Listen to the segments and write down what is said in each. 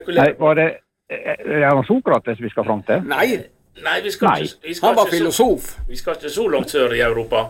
Nei, var det Sokrates vi skal fram til? Nei, vi skal ikke... Han var filosof. Vi skal ikke så langt sør i Europa.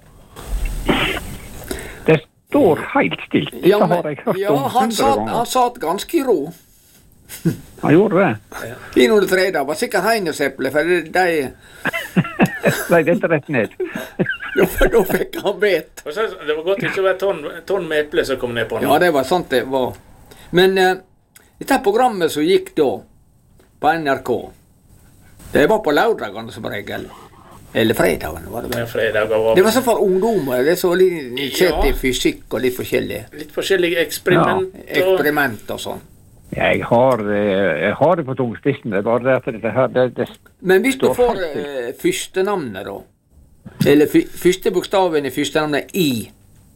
Det står helt stilt. Ja, har jeg hørt om han satt ganske i ro. Han gjorde det. I noen treder var sikkert heineseple, for de... Nei, dette rett ned. Da fikk han bet. Det var godt ikke å være tonn med eple som kom ned på han. Ja, det var sant det var. Men dette programmet som gikk da, på NRK, det var på lørdagene som regel. Eller fredagene var det vel. Det var så for ungdommer, det så litt sett i fysikk og litt forskjellig. Litt forskjellige eksperiment. Ja, eksperiment og sånn. Jeg har det på tungspissen, det er bare det at dette her, det Men hvis du får første navnet da, eller første bokstaven i første navnet I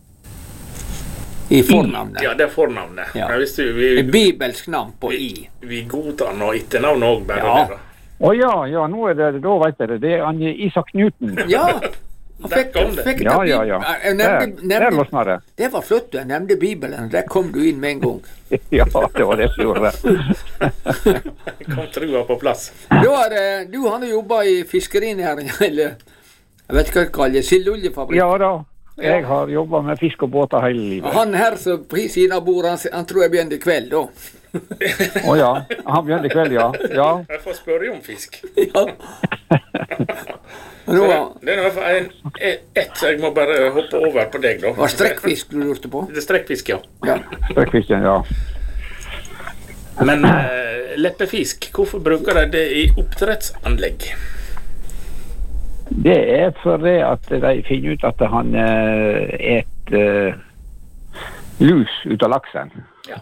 fornavnet. Ja, det er fornavnet. Ja. Ja, bibelsk navn på I. Vi godtar nå etternavn også, bare ja. Det da. Ja, nå er det, da vet jeg det, det er Isaac Newton. Ja, han fikk ja. Der låsner det. Det var flott, jeg nevnte Bibelen, der kom du inn med en gang. Ja, det var det som gjorde det. Kom trua på plass. Du har jobbet i fiskerinæringen, eller jeg vet ikke hva jeg kaller det, sildoljefabrikk. Ja da, jeg har jobbet med fisk og båter hele livet. Han her som på siden av bordet, han tror jeg begynner i kveld da. Ja, han begynner i kveld, ja. Jeg får spørre om fisk. Ja. Det er i hvert fall så jeg må bare hoppe over på deg da. Var strekkfisk du lurte på? Det er strekkfisk, ja. Strekkfisken, ja. Men leppefisk, hvorfor bruker de det i oppdrettsanlegg? Det er for det at de finner ut at han et lus ut av laksen. Ja.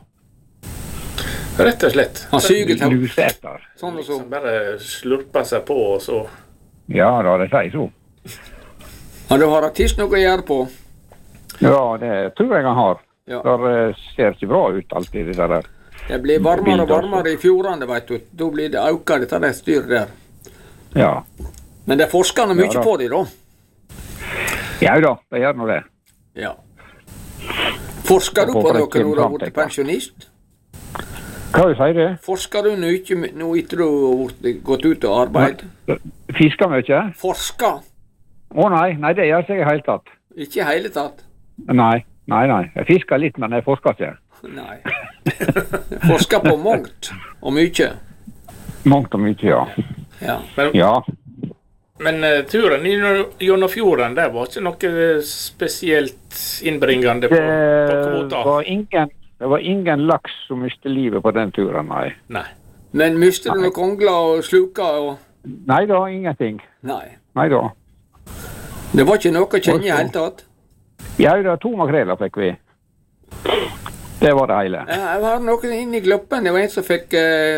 Rett og slett. Han syger til luseter. Sånn og så. Bare slurper seg på og så... Ja, da, det sier så. Har du hatt tids noe å gjøre på? Ja, det tror jeg han har. Ja. Det ser ikke bra ut alltid, det der. Det blir varmere og varmere i fjordene, vet du. Da blir det auka dette der styret der. Ja. Men det forsker mye på det da. Ja da, det gjør nå det. Ja. Forsker du på noe når du har vært pensjonist? Hva sier du? Forsker du mye nå etter du har gått ut og arbeid? Fisker mye? Forsker? Nei, det gjør jeg i hele tatt. Ikke i hele tatt? Nei. Jeg fisker litt, men jeg forsker ikke. Nei. Forsker på mangt og mye? Mangt og mye, ja. Ja. Men turen gjennom fjorden, det var ikke noe spesielt innbringende på kvota? Det var ingen laks som mistet livet på den turen, nei. Men mistet du noen kongler og sluker? Nei da, ingenting. Nei da. Det var ikke noe å kjenne i hele tatt? Ja, det var 2 makreler fikk vi. Det var det hele. Jeg har noen inne i Gloppen. Det var en som fikk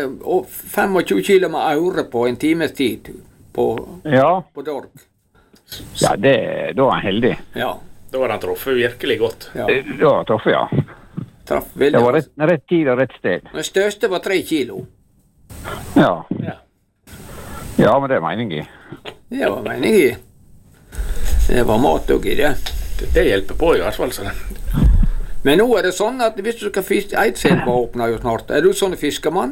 25 kilo med aure på en times tid på Dorg. Ja, da var han heldig. Ja. Da var han truffet virkelig godt. Ja. Da var han truffet, ja. Det var rett tid og rett sted. Den største var 3 kilo. Ja, men det er meningen i. Det var meningen i. Det var mat og i det. Det hjelper på i hvert fall. Så. Men nå er det sånn at hvis du skal fiske, Eidselva åpner jo snart. Er du sånn fiskemann?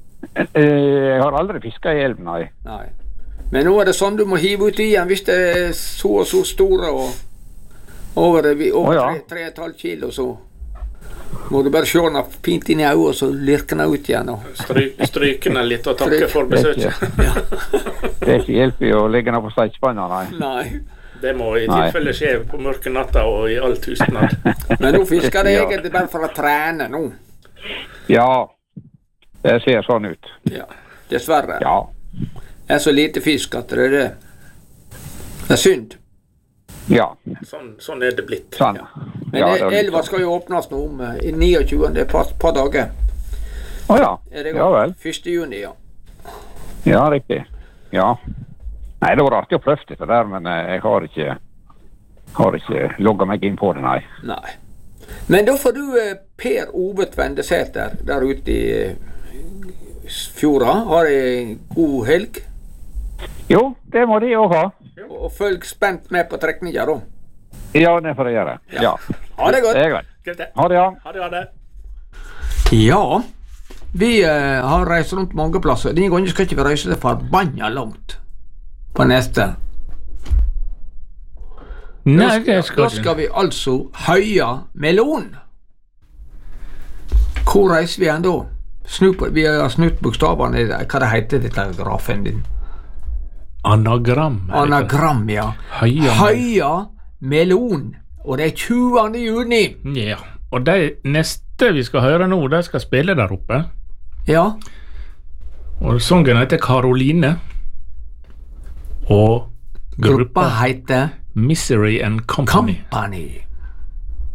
Jeg har aldri fisket i elven, nei. Men nå er det sånn du må hive ut igjen hvis det er så og så store og over 3,5 kilo så. Må du bare se den fint inn i øynene, og så lirker den ut igjen. Stryke den litt og takke for besøket. Det er ikke hjelp i å legge den på steitspanna, nei. Det må i tilfelle skje på mørke natta og i all tystnad. Men nå fisker det egentlig bare for å trene nå. Ja, det ser sånn ut. Ja, dessverre. Ja. Det er så lite fisk at det er det. Det er synd. Ja. Sånn er det blitt. Sånn. Men elva skal jo åpnes nå om 29. Det er et par dager. Ja. Er det ja vel. 1. juni, ja. Ja, riktig. Ja. Nei, det var artig å prøve det der, men jeg har ikke logget meg inn på det, nei. Men da får du Per Ove Tvendesæter der ute i fjorda. Har en god helg? Jo, det må de også ha. Og følg spent med på trekninger da. Ja, det får jeg gjøre. Ja. Ha det godt. Det er greit. Ha det, ja. Ha det. Ja, Vi har reist rundt mange plasser. Denne gangen skal ikke vi reise det forbanna langt på neste. Nei, det skal Da skal vi altså Høya melon. Hvor reiser vi igjen da? Vi har snutt bokstavene. Hva det heter dette grafen din? Anagram. Anagram, ja. Høya melon. Og det 20. juni. Ja, og de neste vi skal høre nå, de skal spille der oppe. Ja. Og sangen heter Caroline. Og gruppa heter Misery and Company. Company.